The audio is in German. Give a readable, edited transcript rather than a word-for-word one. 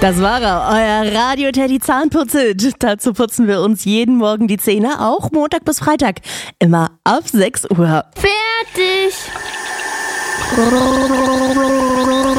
Das war er, euer Radio Teddy Zahnputzit. Dazu putzen wir uns jeden Morgen die Zähne, auch Montag bis Freitag. Immer ab 6 Uhr. Fertig!